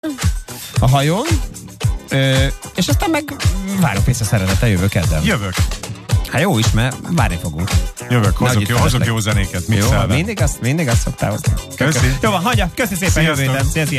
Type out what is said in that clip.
a hajón, és aztán meg várok vissza szeretettel jövő kedden. Jövök. Hát jó is, mert várni fogunk. Jövök, hozok jó zenéket. Jó, mindig azt szoktál hozni. Köszi. Jó van, hagyja, köszi szépen, jövő héten. Szia.